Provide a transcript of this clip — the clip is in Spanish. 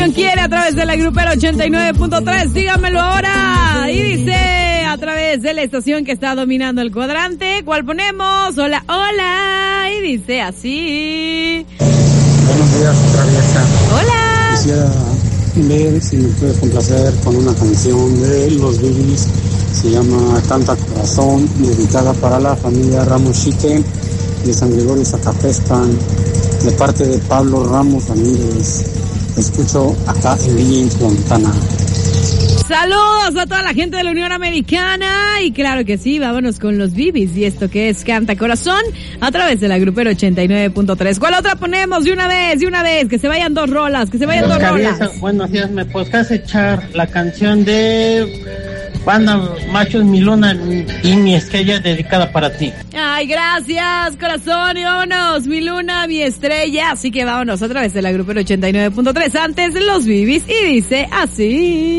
canción quiere a través de la grupera 89.3? Dígamelo ahora. Y dice a través de la estación que está dominando el cuadrante. ¿Cuál ponemos? Hola, hola. Y dice así. Buenos días, traviesa. Hola. Quisiera ver si me puede complacer con una canción de Los Bibis. Se llama Canta Corazón, dedicada para la familia Ramos Chique de San Gregorio Zacapespan, de parte de Pablo Ramos Ramírez. Escucho acá en Lynch, Montana. Saludos a toda la gente de la Unión Americana. Y claro que sí, vámonos con Los Bibis. Y esto que es Canta Corazón a través de la grupera 89.3. ¿Cuál otra ponemos? De una vez, que se vayan dos rolas, rolas. Buenos días, ¿me podrás echar la canción de Banda Machos, Mi Luna y Mi Estrella, dedicada para ti? Ay, gracias, corazón, y vámonos, Mi Luna, Mi Estrella. Así que vámonos a través de la grupera 89.3. Antes Los Bibis y dice así.